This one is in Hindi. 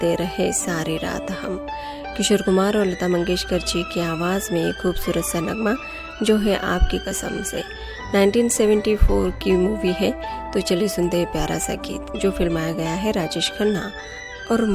सोते रहे सारी रात हम। किशोर कुमार और लता मंगेशकर जी की आवाज़ में एक खूबसूरत सा नगमा जो है आपकी कसम से। 1974 की मूवी है, तो चलिए सुनते हैं प्यारा सा गीत जो फिल्माया गया है राजेश खन्ना और